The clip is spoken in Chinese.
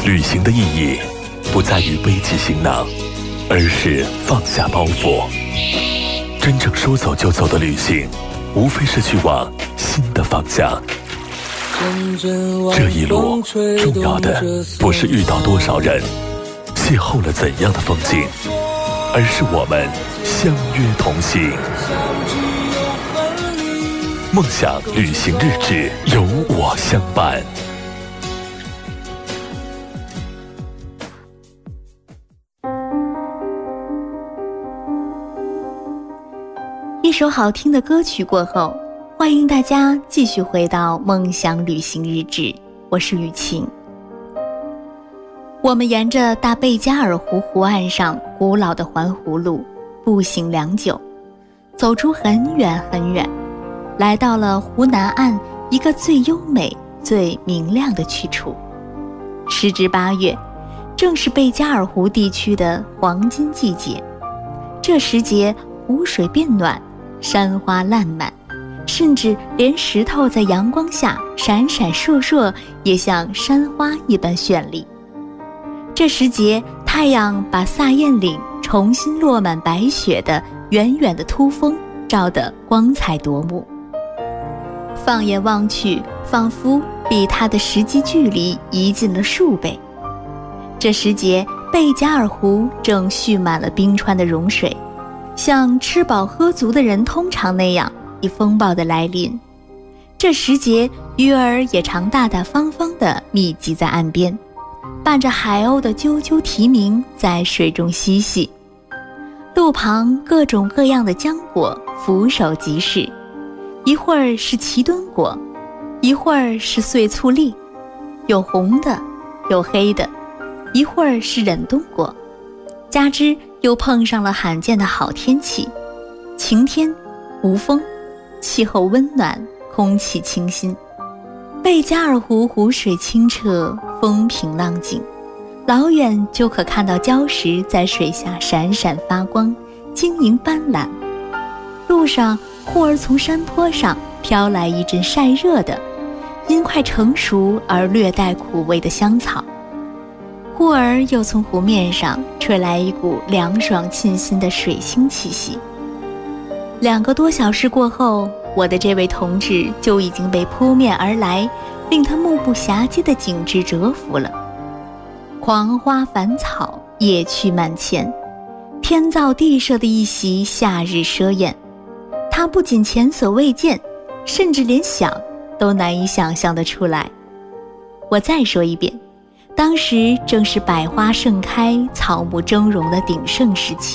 旅行的意义不在于背起行囊，而是放下包袱。真正说走就走的旅行，无非是去往新的方向。这一路重要的不是遇到多少人，邂逅了怎样的风景，而是我们相约同行。梦想旅行日志，有我相伴。 一首好听的歌曲过后，欢迎大家继续回到梦想旅行日志，我是雨晴。我们沿着大贝加尔湖湖岸上古老的环湖路步行良久，走出很远很远，来到了湖南岸一个最优美最明亮的去处。时值8月，正是贝加尔湖地区的黄金季节，这时节湖水变暖，山花烂漫，甚至连石头在阳光下闪闪烁烁，也像山花一般绚丽。这时节，太阳把萨堰岭重新落满白雪的远远的突峰照得光彩夺目，放眼望去，仿佛比它的实际距离移近了数倍。这时节，贝加尔湖正蓄满了冰川的融水，像吃饱喝足的人通常那样，以风暴的来临。这时节，鱼儿也常大大方方地密集在岸边，伴着海鸥的啾啾啼鸣在水中嬉戏。路旁各种各样的浆果俯首即是，一会儿是奇墩果，一会儿是碎醋栗，有红的有黑的，一会儿是忍冬果，加之又碰上了罕见的好天气，晴天无风，气候温暖，空气清新。贝加尔湖湖水清澈，风平浪静，老远就可看到礁石在水下闪闪发光，晶莹斑斓。路上忽而从山坡上飘来一阵晒热的，因快成熟而略带苦味的香草，忽而又从湖面上吹来一股凉爽沁心的水星气息。2个多小时过后，我的这位同志就已经被扑面而来令他目不暇接的景致折服了。狂花繁草，野趣满前，天造地设的一袭夏日奢宴，他不仅前所未见，甚至连想都难以想象得出来。我再说一遍，当时正是百花盛开，草木峥嵘的鼎盛时期。